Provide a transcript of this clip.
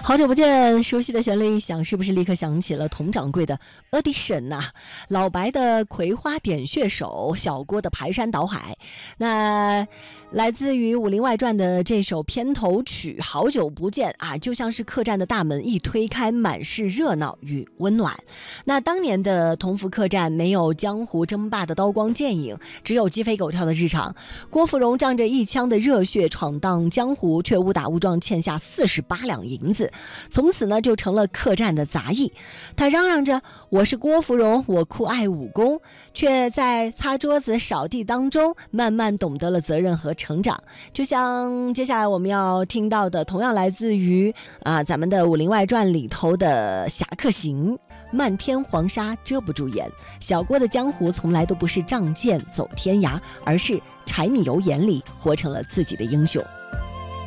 好久不见，熟悉的旋律一响，是不是立刻想起了佟掌柜的 Audition 呐？老白的葵花点穴手，小郭的排山倒海。那来自于《武林外传》的这首片头曲《好久不见》啊，就像是客栈的大门一推开，满是热闹与温暖。那当年的同福客栈没有江湖争霸的刀光剑影，只有鸡飞狗跳的日常。郭芙蓉仗着一腔的热血闯荡江湖，却误打误撞欠下48两银子，从此呢就成了客栈的杂役。他嚷嚷着我是郭芙蓉，我酷爱武功，却在擦桌子扫地当中慢慢懂得了责任和成长。就像接下来我们要听到的，同样来自于咱们的《武林外传》里头的侠客行。漫天黄沙遮不住眼，小郭的江湖从来都不是仗剑走天涯，而是柴米油盐里活成了自己的英雄。